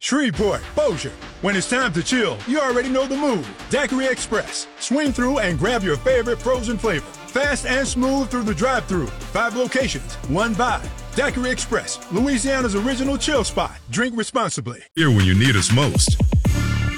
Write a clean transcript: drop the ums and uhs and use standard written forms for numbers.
Shreveport, Bossier. When it's time to chill, you already know the move. Daiquiri Express. Swing through and grab your favorite frozen flavor. Fast and smooth through the drive-thru. 5 locations, 1 vibe. Daiquiri Express, Louisiana's original chill spot. Drink responsibly. Here when you need us most.